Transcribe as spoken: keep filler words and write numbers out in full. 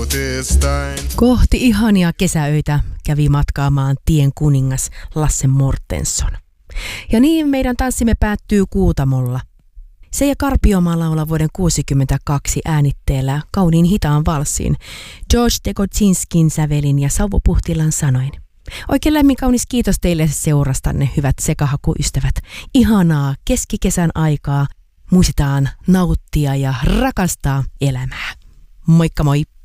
Kohti ihania kesäöitä kävi matkaamaan tien kuningas Lasse Mortensson. Ja niin meidän tanssimme päättyy Kuutamolla. Seija Karpiomaa laulaa vuoden kuusikymmentäkaksi äänitteellä kauniin hitaan valssin George Tekotsinskin sävelin ja Sauvo Puhtilan sanoin. Oikein lämmin kaunis kiitos teille seurastanne, hyvät sekahakuystävät. Ihanaa keskikesän aikaa. Muistetaan nauttia ja rakastaa elämää. Moikka moi!